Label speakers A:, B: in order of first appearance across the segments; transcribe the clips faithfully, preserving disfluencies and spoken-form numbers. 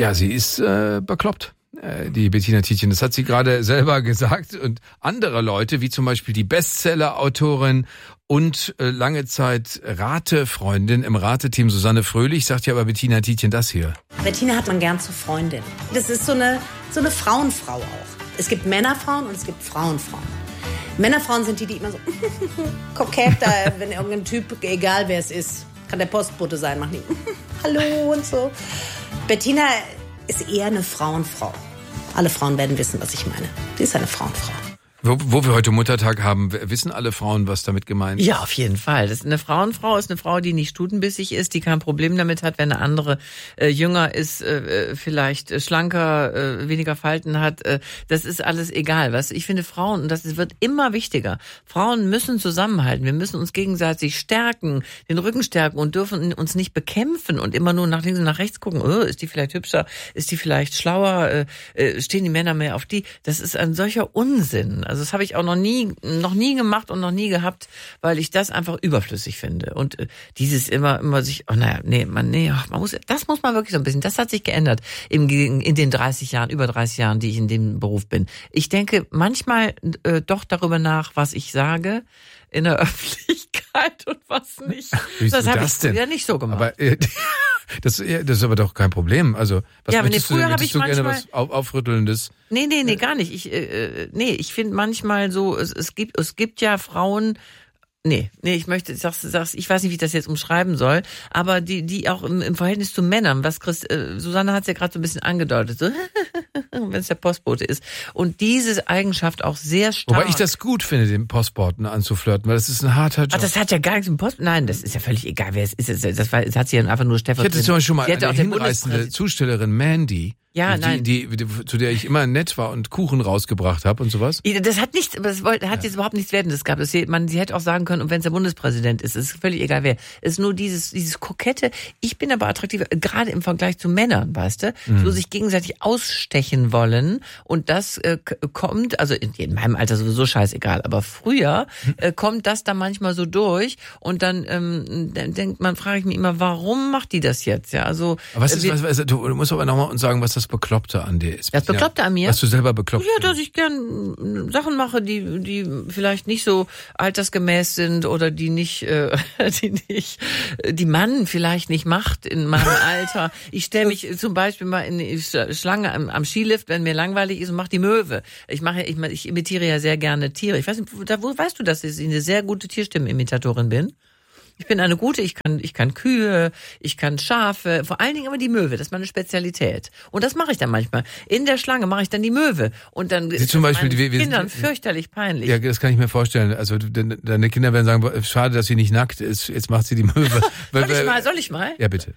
A: Ja, sie ist äh, bekloppt, äh, die Bettina Tietjen. Das hat sie gerade selber gesagt. Und andere Leute, wie zum Beispiel die Bestseller-Autorin und äh, lange Zeit Ratefreundin im Rateteam Susanne Fröhlich, sagt ja aber Bettina Tietjen das hier.
B: Bettina hat man gern zur Freundin. Das ist so eine, so eine Frauenfrau auch. Es gibt Männerfrauen und es gibt Frauenfrauen. Männerfrauen sind die, die immer so kokett, da, wenn irgendein Typ, egal wer es ist, kann der Postbote sein, machen die Hallo und so. Bettina ist eher eine Frauenfrau. Alle Frauen werden wissen, was ich meine. Sie ist eine Frauenfrau.
A: Wo, wo wir heute Muttertag haben, wissen alle Frauen, was damit gemeint ist?
C: Ja, auf jeden Fall. Das ist eine Frauenfrau, ist eine Frau, die nicht stutenbissig ist, die kein Problem damit hat, wenn eine andere äh, jünger ist, äh, vielleicht äh, schlanker, äh, weniger Falten hat. Äh, das ist alles egal. Was ich finde, Frauen, und das wird immer wichtiger, Frauen müssen zusammenhalten. Wir müssen uns gegenseitig stärken, den Rücken stärken und dürfen uns nicht bekämpfen und immer nur nach links und nach rechts gucken. Oh, ist die vielleicht hübscher? Ist die vielleicht schlauer? Äh, äh, stehen die Männer mehr auf die? Das ist ein solcher Unsinn. Also das habe ich auch noch nie, noch nie gemacht und noch nie gehabt, weil ich das einfach überflüssig finde. Und äh, dieses immer, immer sich, oh naja, nee, man, nee, ach, man muss, das muss man wirklich so ein bisschen, das hat sich geändert im, in den dreißig Jahren, über dreißig Jahren, die ich in dem Beruf bin. Ich denke manchmal äh, doch darüber nach, was ich sage in der Öffentlichkeit und was nicht.
A: Wieso
C: das habe
A: das
C: ich
A: denn?
C: ja nicht so gemacht.
A: Aber äh, das, das ist aber doch kein Problem. Also was
C: Ja, aber
A: möchtest
C: nee, früher
A: du,
C: hab
A: möchtest
C: ich
A: du gerne
C: manchmal-
A: was auf, Aufrüttelndes?
C: Nee, nee, nee, gar nicht. Ich, äh, nee, ich finde manchmal so, es, es gibt, es gibt ja Frauen, nee, nee, ich möchte, sagst, sagst, ich weiß nicht, wie ich das jetzt umschreiben soll, aber die, die auch im, im Verhältnis zu Männern, was Chris, äh, Susanne hat es ja gerade so ein bisschen angedeutet, so, wenn es der Postbote ist. Und diese Eigenschaft auch sehr stark.
A: Wobei ich das gut finde, den Postboten anzuflirten, weil das ist ein harter Job.
C: Ach, das hat ja gar nichts mit Post. Nein, das ist ja völlig egal, wer es ist. Das, das, war, das hat sie ja einfach nur
A: Ich
C: Stefan.
A: hatte zum Beispiel schon mal
C: Sie hatte
A: eine
C: auch der
A: hinreißende
C: Bundespräsident-
A: Zustellerin, Mandy,
C: Ja,
A: die,
C: nein.
A: Die, die, zu der ich immer nett war und Kuchen rausgebracht habe und sowas.
C: Das hat nichts, das wollte- hat jetzt überhaupt nichts Wertendes gehabt. Das, man, sie hätte auch sagen können, und wenn es der Bundespräsident ist, ist völlig egal wer. Es ist nur dieses, dieses Kokette. Ich bin aber attraktiv, gerade im Vergleich zu Männern, weißt du,
A: Mhm.
C: so sich gegenseitig ausstechen wollen. Und das äh, k- kommt, also in, in meinem Alter sowieso scheißegal, aber früher äh, kommt das dann manchmal so durch. Und dann, ähm, dann denkt man, frage ich mich immer, warum macht die das jetzt? Ja, also
A: Aber was ist,
C: äh, wir-
A: was, was, du musst aber nochmal uns sagen, was das Bekloppte an dir ist.
C: Das Bekloppte an mir?
A: Was du selber bekloppt
C: Ja, dass ich gern Sachen mache, die die vielleicht nicht so altersgemäß sind oder die nicht, äh, die nicht, die man vielleicht nicht macht in meinem Alter. Ich stelle mich zum Beispiel mal in die Schlange am, am Skilift, wenn mir langweilig ist, und mache die Möwe. Ich mache, ich, ich imitiere ja sehr gerne Tiere. Ich weiß nicht, wo, wo weißt du, dass ich eine sehr gute Tierstimmenimitattorin bin? Ich bin eine gute, ich kann, ich kann Kühe, ich kann Schafe, vor allen Dingen aber die Möwe, das ist meine Spezialität. Und das mache ich dann manchmal. In der Schlange mache ich dann die Möwe. Und dann
A: Sie
C: ist
A: zum
C: das
A: Beispiel,
C: meinen
A: wir- wir sind-
C: Kindern fürchterlich peinlich.
A: Ja, das kann ich mir vorstellen. Also de- deine Kinder werden sagen, schade, dass sie nicht nackt ist. Jetzt macht sie die Möwe.
C: soll ich mal, soll ich mal?
A: Ja, bitte.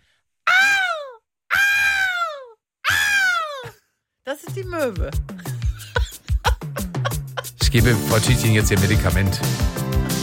C: Das ist die Möwe.
A: Ich gebe Frau Tietjen jetzt ihr Medikament.